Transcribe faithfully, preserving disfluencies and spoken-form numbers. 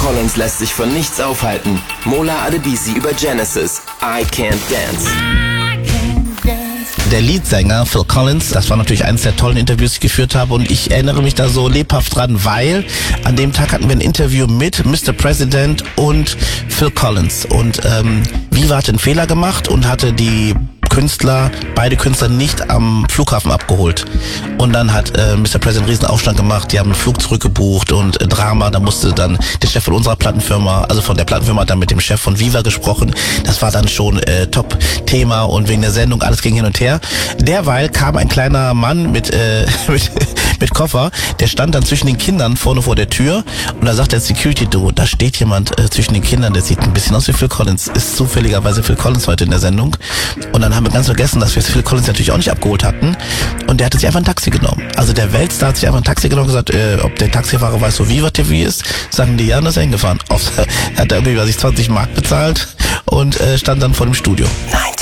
Collins lässt sich von nichts aufhalten. Mola Adebisi über Genesis, I Can't Dance. Der Leadsänger Phil Collins, das war natürlich eines der tollen Interviews, die ich geführt habe, und ich erinnere mich da so lebhaft dran, weil an dem Tag hatten wir ein Interview mit Mister President und Phil Collins, und ähm, Viva hat einen Fehler gemacht und hatte die Künstler, beide Künstler nicht am Flughafen abgeholt. Und dann hat äh, Mister President einen riesen Aufstand gemacht, die haben einen Flug zurückgebucht und äh, Drama, da musste dann der Chef von unserer Plattenfirma, also von der Plattenfirma, hat dann mit dem Chef von Viva gesprochen. Das war dann schon äh, Top-Thema, und wegen der Sendung, alles ging hin und her. Derweil kam ein kleiner Mann mit, äh, mit, mit Koffer, der stand dann zwischen den Kindern vorne vor der Tür, und da sagt der Security, du, da steht jemand äh, zwischen den Kindern, der sieht ein bisschen aus wie Phil Collins, ist zufälligerweise Phil Collins heute in der Sendung. Und dann haben wir ganz vergessen, dass wir Phil Collins natürlich auch nicht abgeholt hatten, und der hatte sich einfach ein Taxi genommen. Also der Weltstar hat sich einfach ein Taxi genommen und gesagt, äh, ob der Taxifahrer weiß, so wie was T V ist, sagen die, ja, und ist er hingefahren. Auf, hat er irgendwie, was ich zwanzig Mark bezahlt und äh, stand dann vor dem Studio. neunzig